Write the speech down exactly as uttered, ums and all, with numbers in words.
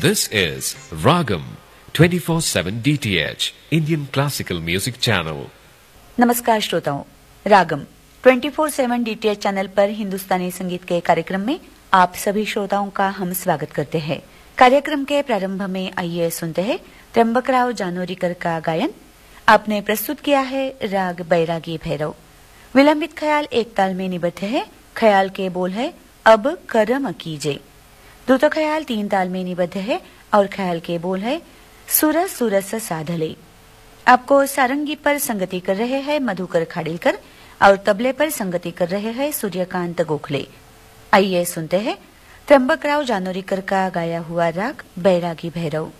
This is Ragam twenty-four seven D T H Indian Classical Music Channel. नमस्कार श्रोताओं, रागम चौबीस सात डीटीएच चैनल पर हिंदुस्तानी संगीत के कार्यक्रम में आप सभी श्रोताओं का हम स्वागत करते हैं। कार्यक्रम के प्रारंभ में आइए सुनते हैं त्र्यंबकराव जानोरीकर का गायन। आपने प्रस्तुत किया है राग बैरागी भैरव। विलंबित ख्याल एक ताल में निबद्ध है। ख्याल के बोल है अब करम कीजे। द्रुत ख्याल तीन ताल में निबद्ध है और ख्याल के बोल है सुरस सुरस साधले। आपको सारंगी पर संगति कर रहे हैं मधुकर खाड़िलकर और तबले पर संगति कर रहे हैं सूर्यकांत गोखले। आइए सुनते हैं त्र्यंबकराव जानोरीकर का गाया हुआ राग बैरागी भैरव।